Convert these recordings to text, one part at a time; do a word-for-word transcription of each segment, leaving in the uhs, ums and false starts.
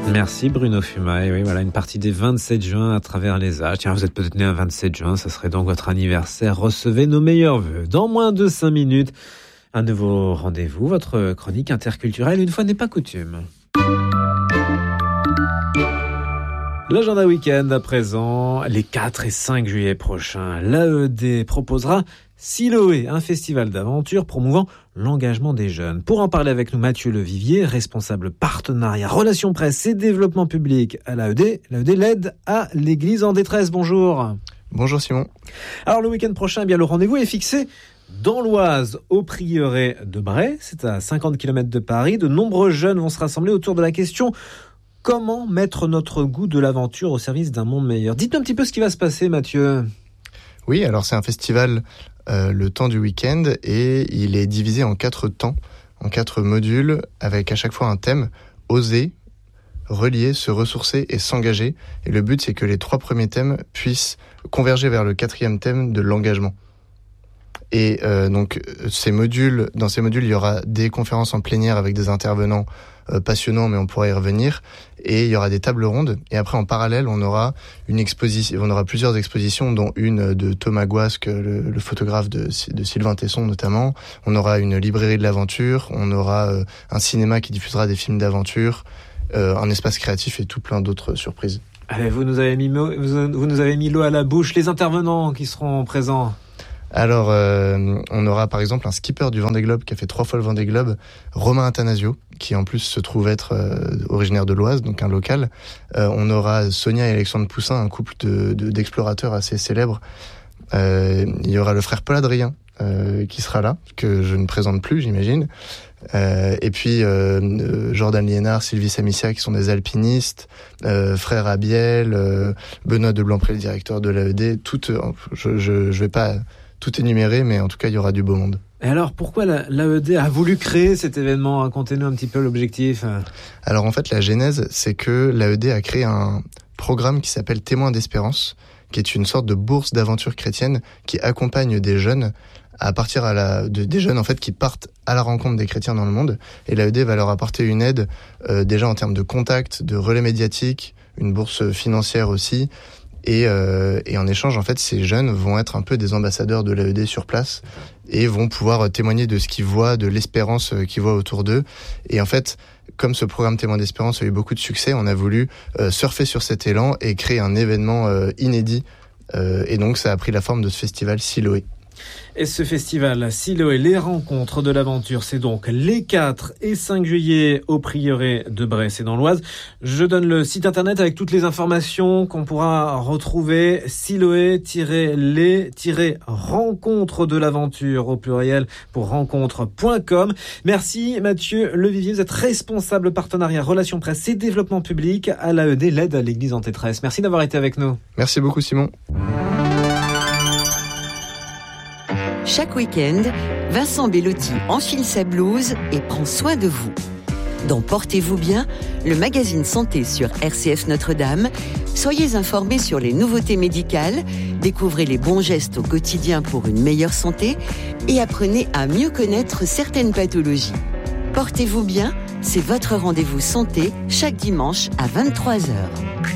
Merci Bruno Fuma. Et oui, voilà, une partie des vingt-sept juin à travers les âges. Tiens, vous êtes peut-être né un vingt-sept juin, ça serait donc votre anniversaire. Recevez nos meilleurs vœux. Dans moins de cinq minutes, un nouveau rendez-vous, votre chronique interculturelle, une fois n'est pas coutume. L'agenda week-end à présent, les quatre et cinq juillet prochains, l'A E D proposera Siloé, un festival d'aventure promouvant l'engagement des jeunes. Pour en parler avec nous, Mathieu Levivier, responsable partenariat, relations presse et développement public à l'A E D. L'A E D, l'aide à l'église en détresse. Bonjour. Bonjour Simon. Alors le week-end prochain, eh bien, le rendez-vous est fixé dans l'Oise, au prieuré de Bray. C'est à cinquante kilomètres de Paris. De nombreux jeunes vont se rassembler autour de la question: comment mettre notre goût de l'aventure au service d'un monde meilleur? Dites-nous un petit peu ce qui va se passer, Mathieu. Oui, alors c'est un festival euh, le temps du week-end et il est divisé en quatre temps, en quatre modules, avec à chaque fois un thème: oser, relier, se ressourcer et s'engager. Et le but, c'est que les trois premiers thèmes puissent converger vers le quatrième thème de l'engagement. Et euh, donc ces modules, dans ces modules, il y aura des conférences en plénière avec des intervenants euh, passionnants, mais on pourra y revenir. Et il y aura des tables rondes. Et après, en parallèle, on aura une exposition, on aura plusieurs expositions, dont une de Thomas Guasque, le, le photographe de, de Sylvain Tesson notamment. On aura une librairie de l'aventure. On aura euh, un cinéma qui diffusera des films d'aventure, euh, un espace créatif et tout plein d'autres surprises. Allez, vous nous avez mis, vous, vous nous avez mis l'eau à la bouche. Les intervenants qui seront présents. Alors, euh, on aura par exemple un skipper du Vendée Globe qui a fait trois fois le Vendée Globe, Romain Attanasio, qui en plus se trouve être euh, originaire de l'Oise, donc un local. Euh, on aura Sonia et Alexandre Poussin, un couple de, de, d'explorateurs assez célèbres. Euh, il y aura le frère Paul Adrien euh, qui sera là, que je ne présente plus, j'imagine. Euh, et puis euh, Jordan Liénard, Sylvie Samissia qui sont des alpinistes, euh, frère Abiel, euh, Benoît de Blancpré, le directeur de l'A E D. Tout, euh, je, je, je vais pas tout énuméré, mais en tout cas, il y aura du beau monde. Et alors, pourquoi l'A E D a voulu créer cet événement? Racontez-nous un petit peu l'objectif. Alors, en fait, la genèse, c'est que l'A E D a créé un programme qui s'appelle Témoins d'Espérance, qui est une sorte de bourse d'aventure chrétienne qui accompagne des jeunes à partir à la, de, des jeunes, en fait, qui partent à la rencontre des chrétiens dans le monde. Et l'A E D va leur apporter une aide, euh, déjà en termes de contact, de relais médiatiques, une bourse financière aussi. Et, euh, et en échange, en fait, ces jeunes vont être un peu des ambassadeurs de l'A E D sur place et vont pouvoir témoigner de ce qu'ils voient, de l'espérance qu'ils voient autour d'eux. Et en fait, comme ce programme Témoins d'Espérance a eu beaucoup de succès, on a voulu euh, surfer sur cet élan et créer un événement euh, inédit. Euh, et donc, ça a pris la forme de ce festival Siloé. Et ce festival Siloé, les rencontres de l'aventure, c'est donc les quatre et cinq juillet au prieuré de Bray, c'est dans l'Oise. Je donne le site internet avec toutes les informations qu'on pourra retrouver, siloé-les-rencontres de l'aventure au pluriel pour rencontre point com. Merci Mathieu Levivier, vous êtes responsable partenariat relations presse et développement public à l'A E D, l'aide à l'église en détresse. Merci d'avoir été avec nous. Merci beaucoup Simon. Chaque week-end, Vincent Bellotti enfile sa blouse et prend soin de vous. Dans Portez-vous bien, le magazine santé sur R C F Notre-Dame, soyez informés sur les nouveautés médicales, découvrez les bons gestes au quotidien pour une meilleure santé et apprenez à mieux connaître certaines pathologies. Portez-vous bien, c'est votre rendez-vous santé chaque dimanche à vingt-trois heures.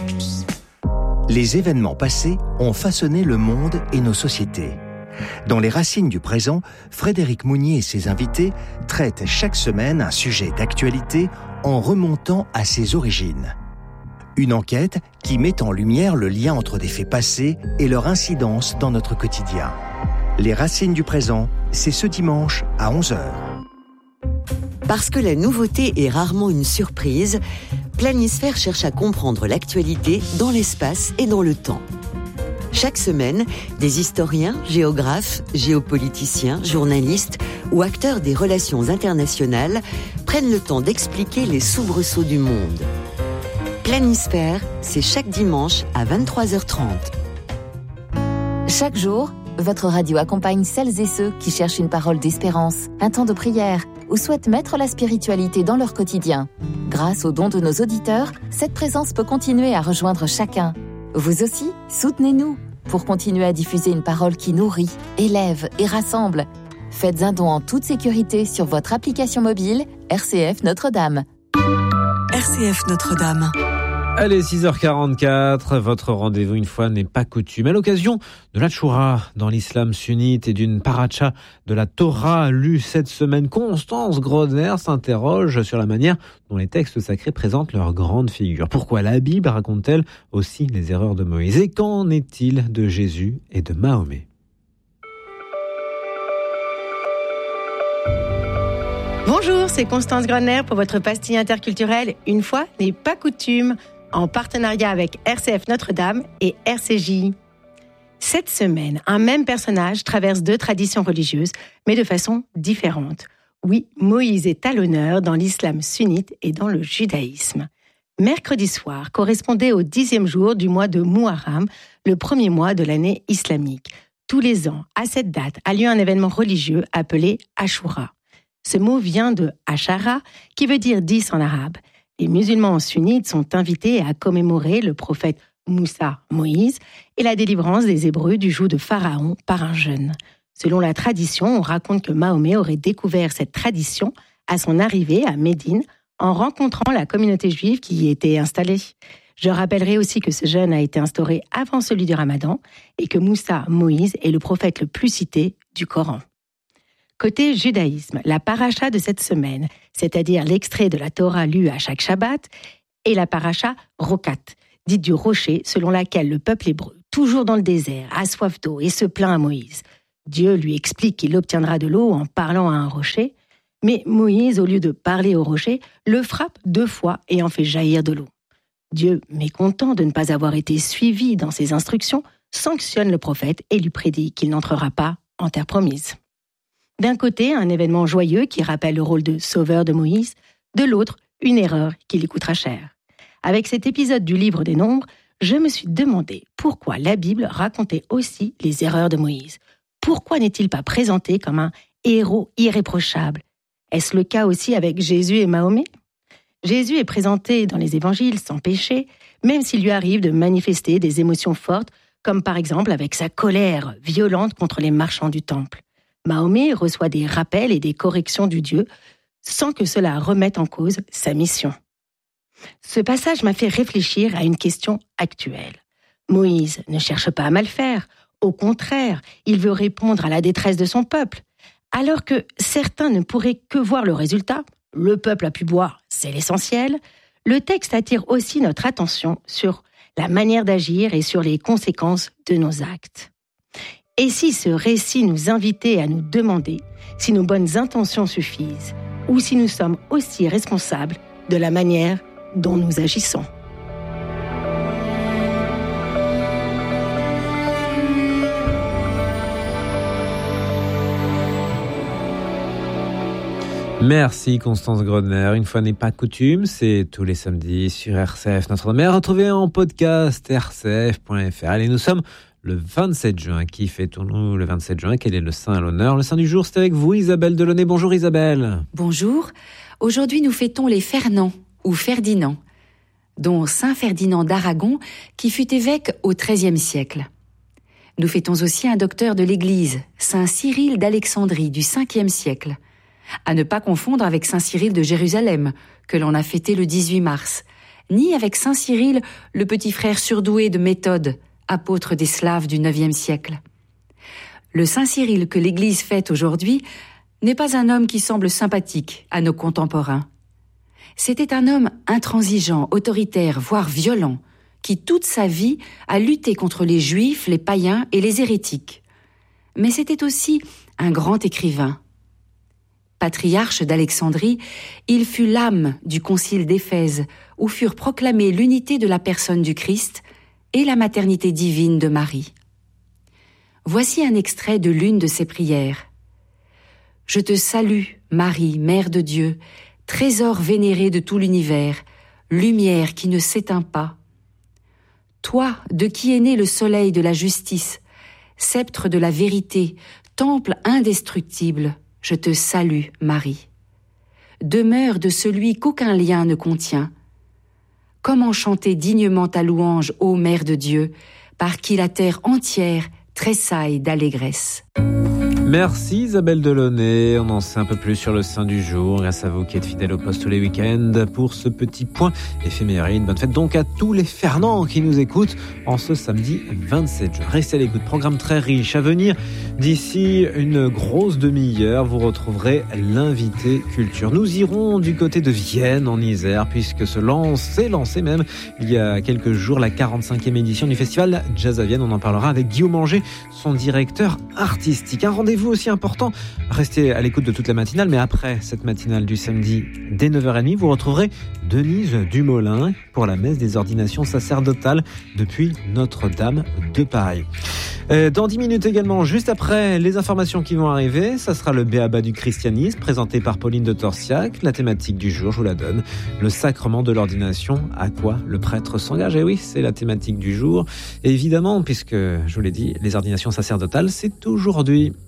Les événements passés ont façonné le monde et nos sociétés. Dans Les Racines du présent, Frédéric Mounier et ses invités traitent chaque semaine un sujet d'actualité en remontant à ses origines. Une enquête qui met en lumière le lien entre des faits passés et leur incidence dans notre quotidien. Les Racines du présent, c'est ce dimanche à onze heures. Parce que la nouveauté est rarement une surprise, Planisphère cherche à comprendre l'actualité dans l'espace et dans le temps. Chaque semaine, des historiens, géographes, géopoliticiens, journalistes ou acteurs des relations internationales prennent le temps d'expliquer les soubresauts du monde. Planisphère, c'est chaque dimanche à vingt-trois heures trente. Chaque jour, votre radio accompagne celles et ceux qui cherchent une parole d'espérance, un temps de prière ou souhaitent mettre la spiritualité dans leur quotidien. Grâce aux dons de nos auditeurs, cette présence peut continuer à rejoindre chacun. Vous aussi, soutenez-nous pour continuer à diffuser une parole qui nourrit, élève et rassemble. Faites un don en toute sécurité sur votre application mobile R C F Notre-Dame. R C F Notre-Dame. Allez, six heures quarante-quatre, votre rendez-vous une fois n'est pas coutume. À l'occasion de la Tchoura dans l'islam sunnite et d'une paracha de la Torah lue cette semaine, Constance Grodner s'interroge sur la manière dont les textes sacrés présentent leurs grandes figures. Pourquoi la Bible raconte-t-elle aussi les erreurs de Moïse? Et qu'en est-il de Jésus et de Mahomet? Bonjour, c'est Constance Grodner pour votre pastille interculturelle. Une fois n'est pas coutume, en partenariat avec R C F Notre-Dame et R C J. Cette semaine, un même personnage traverse deux traditions religieuses, mais de façon différente. Oui, Moïse est à l'honneur dans l'islam sunnite et dans le judaïsme. Mercredi soir correspondait au dixième jour du mois de Muharram, le premier mois de l'année islamique. Tous les ans, à cette date, a lieu un événement religieux appelé Ashura. Ce mot vient de Ashara, qui veut dire dix en arabe. Les musulmans sunnites sont invités à commémorer le prophète Moussa, Moïse, et la délivrance des Hébreux du joug de Pharaon par un jeûne. Selon la tradition, on raconte que Mahomet aurait découvert cette tradition à son arrivée à Médine en rencontrant la communauté juive qui y était installée. Je rappellerai aussi que ce jeûne a été instauré avant celui du Ramadan et que Moussa, Moïse, est le prophète le plus cité du Coran. Côté judaïsme, la paracha de cette semaine, c'est-à-dire l'extrait de la Torah lu à chaque Shabbat, est la paracha Rokat, dite du rocher, selon laquelle le peuple hébreu, toujours dans le désert, a soif d'eau et se plaint à Moïse. Dieu lui explique qu'il obtiendra de l'eau en parlant à un rocher, mais Moïse, au lieu de parler au rocher, le frappe deux fois et en fait jaillir de l'eau. Dieu, mécontent de ne pas avoir été suivi dans ses instructions, sanctionne le prophète et lui prédit qu'il n'entrera pas en terre promise. D'un côté, un événement joyeux qui rappelle le rôle de sauveur de Moïse, de l'autre, une erreur qui lui coûtera cher. Avec cet épisode du livre des Nombres, je me suis demandé pourquoi la Bible racontait aussi les erreurs de Moïse. Pourquoi n'est-il pas présenté comme un héros irréprochable? Est-ce le cas aussi avec Jésus et Mahomet? Jésus est présenté dans les évangiles sans péché, même s'il lui arrive de manifester des émotions fortes, comme par exemple avec sa colère violente contre les marchands du temple. Mahomet reçoit des rappels et des corrections du Dieu sans que cela remette en cause sa mission. Ce passage m'a fait réfléchir à une question actuelle. Moïse ne cherche pas à mal faire, au contraire, il veut répondre à la détresse de son peuple. Alors que certains ne pourraient que voir le résultat, le peuple a pu boire, c'est l'essentiel, le texte attire aussi notre attention sur la manière d'agir et sur les conséquences de nos actes. Et si ce récit nous invitait à nous demander si nos bonnes intentions suffisent ou si nous sommes aussi responsables de la manière dont nous agissons? Merci Constance Grodner. Une fois n'est pas coutume, c'est tous les samedis sur R C F Notre-Dame. Retrouvez en podcast r c f point f r. Allez, nous sommes le vingt-sept juin. Qui fêtons-nous le vingt-sept juin? Quel est le saint à l'honneur? Le saint du jour, c'est avec vous, Isabelle Delaunay. Bonjour Isabelle. Bonjour. Aujourd'hui, nous fêtons les Fernand ou Ferdinand, dont saint Ferdinand d'Aragon, qui fut évêque au treizième siècle. Nous fêtons aussi un docteur de l'Église, saint Cyril d'Alexandrie du cinquième siècle. À ne pas confondre avec saint Cyril de Jérusalem, que l'on a fêté le dix-huit mars, ni avec saint Cyril, le petit frère surdoué de Méthode, apôtre des Slaves du neuvième siècle. Le saint Cyril que l'Église fête aujourd'hui n'est pas un homme qui semble sympathique à nos contemporains. C'était un homme intransigeant, autoritaire, voire violent, qui toute sa vie a lutté contre les Juifs, les païens et les hérétiques. Mais c'était aussi un grand écrivain. Patriarche d'Alexandrie, il fut l'âme du concile d'Éphèse, où furent proclamées l'unité de la personne du Christ et la maternité divine de Marie. Voici un extrait de l'une de ses prières. « Je te salue, Marie, Mère de Dieu, trésor vénéré de tout l'univers, lumière qui ne s'éteint pas. Toi, de qui est né le soleil de la justice, sceptre de la vérité, temple indestructible, je te salue, Marie. Demeure de celui qu'aucun lien ne contient. Comment chanter dignement ta louange, ô Mère de Dieu, par qui la terre entière tressaille d'allégresse. » Merci Isabelle Delaunay. On en sait un peu plus sur le saint du jour grâce à vous qui êtes fidèles au poste tous les week-ends pour ce petit point éphéméride. Bonne fête donc à tous les Fernands qui nous écoutent en ce samedi vingt-sept juin. Restez à l'écoute, programme très riche à venir. D'ici une grosse demi-heure, vous retrouverez l'invité culture. Nous irons du côté de Vienne en Isère puisque se lance, s'est lancé même il y a quelques jours la quarante-cinquième édition du festival Jazz à Vienne. On en parlera avec Guillaume Anger, son directeur artistique. Un rendez-vous aussi important. Restez à l'écoute de toute la matinale, mais après cette matinale du samedi dès neuf heures trente, vous retrouverez Denise Dumoulin pour la messe des ordinations sacerdotales depuis Notre-Dame de Paris. Euh, dans dix minutes également, juste après les informations qui vont arriver, ça sera le B.A.B.A. du christianisme présenté par Pauline de Torsiac. La thématique du jour, je vous la donne, le sacrement de l'ordination, à quoi le prêtre s'engage. Et oui, c'est la thématique du jour. Et évidemment, puisque je vous l'ai dit, les ordinations sacerdotales, c'est aujourd'hui.